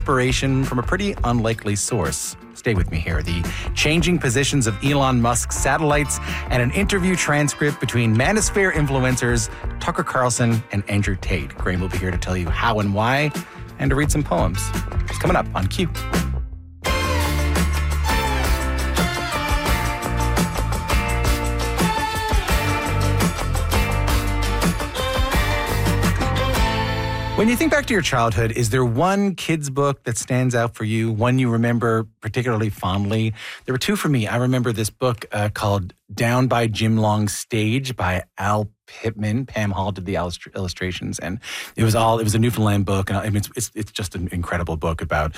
Inspiration from a pretty unlikely source. Stay with me here. The changing positions of Elon Musk's satellites and an interview transcript between Manosphere influencers Tucker Carlson and Andrew Tate. Graham will be here to tell you how and why and to read some poems. It's coming up on Q. When you think back to your childhood, is there one kid's book that stands out for you, one you remember particularly fondly? There were two for me. I remember this book called Down by Jim Long's Stage by Al Pittman. Pam Hall did the illustrations, and it was a Newfoundland book, and I mean, it's just an incredible book about,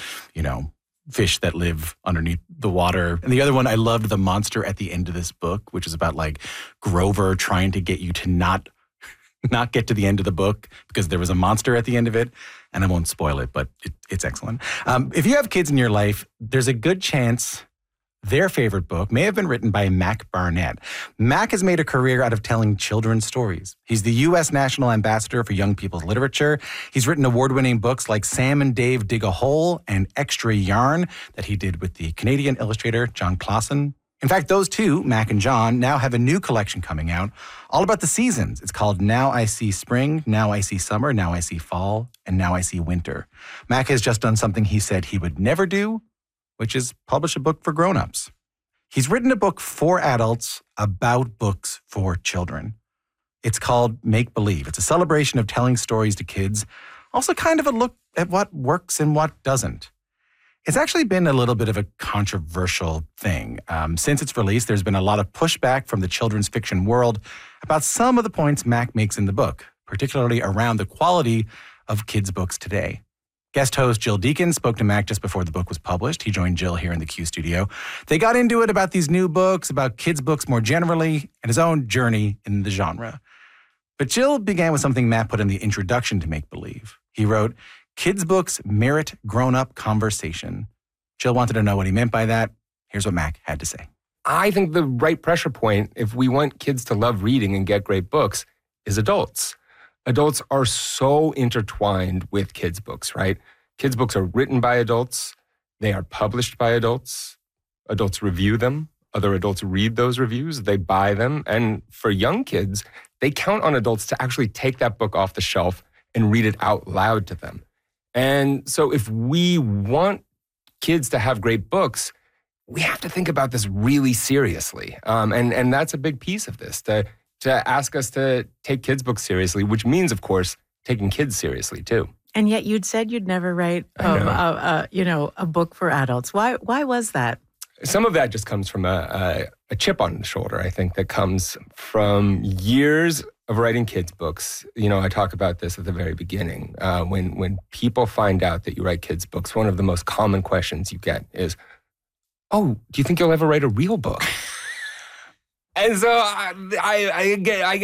fish that live underneath the water. And the other one, I loved the monster at the end of this book, which is about like Grover trying to get you to not get to the end of the book because there was a monster at the end of it. And I won't spoil it, but it's excellent. If you have kids in your life, there's a good chance their favorite book may have been written by Mac Barnett. Mac has made a career out of telling children's stories. He's the U.S. National Ambassador for Young People's Literature. He's written award-winning books like Sam and Dave Dig a Hole and Extra Yarn that he did with the Canadian illustrator John Clausen. In fact, those two, Mac and John, now have a new collection coming out all about the seasons. It's called Now I See Spring, Now I See Summer, Now I See Fall, and Now I See Winter. Mac has just done something he said he would never do, which is publish a book for grown-ups. He's written a book for adults about books for children. It's called Make Believe. It's a celebration of telling stories to kids, also kind of a look at what works and what doesn't. It's actually been a little bit of a controversial thing. Since its release, there's been a lot of pushback from the children's fiction world about some of the points Mac makes in the book, particularly around the quality of kids' books today. Guest host Jill Deacon spoke to Mac just before the book was published. He joined Jill here in the Q studio. They got into it about these new books, about kids' books more generally, and his own journey in the genre. But Jill began with something Mac put in the introduction to Make Believe. He wrote, "Kids' books merit grown-up conversation." Jill wanted to know what he meant by that. Here's what Mac had to say. I think the right pressure point, if we want kids to love reading and get great books, is adults. Adults are so intertwined with kids' books, right? Kids' books are written by adults. They are published by adults. Adults review them. Other adults read those reviews. They buy them. And for young kids, they count on adults to actually take that book off the shelf and read it out loud to them. And so if we want kids to have great books, we have to think about this really seriously. And that's a big piece of this, to ask us to take kids' books seriously, which means, of course, taking kids seriously, too. And yet you'd said you'd never write a book for adults. Why was that? Some of that just comes from a chip on the shoulder, I think, that comes from years of writing kids' books. I talk about this at the very beginning. When people find out that you write kids' books, one of the most common questions you get is, "Oh, do you think you'll ever write a real book?" And so I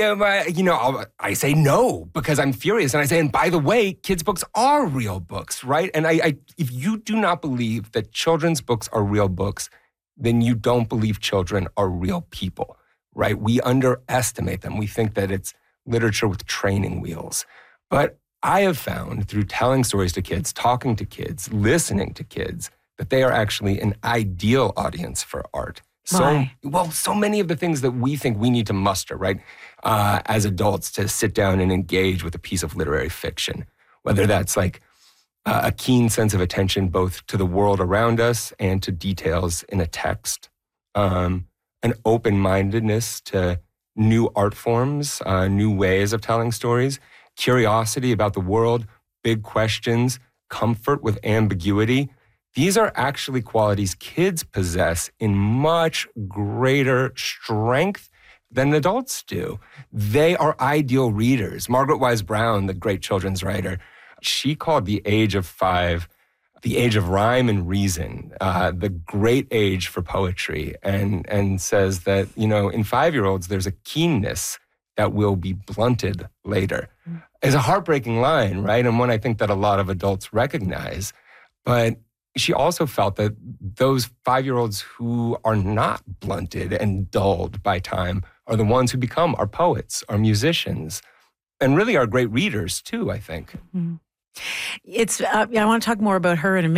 say no because I'm furious. And I say, and by the way, kids' books are real books, right? And if you do not believe that children's books are real books, then you don't believe children are real people, right? We underestimate them. We think that it's literature with training wheels. But I have found through telling stories to kids, talking to kids, listening to kids, that they are actually an ideal audience for art. Why? So many of the things that we think we need to muster, right, as adults to sit down and engage with a piece of literary fiction, whether that's like a keen sense of attention both to the world around us and to details in a text, an open-mindedness to new art forms, new ways of telling stories, curiosity about the world, big questions, comfort with ambiguity. These are actually qualities kids possess in much greater strength than adults do. They are ideal readers. Margaret Wise Brown, the great children's writer, she called the age of 5 the age of rhyme and reason, the great age for poetry, and says that, in 5-year-olds, there's a keenness that will be blunted later. It's a heartbreaking line, right? And one I think that a lot of adults recognize. But she also felt that those 5-year-olds who are not blunted and dulled by time are the ones who become our poets, our musicians, and really our great readers too, I think. Mm-hmm. I want to talk more about her in a minute.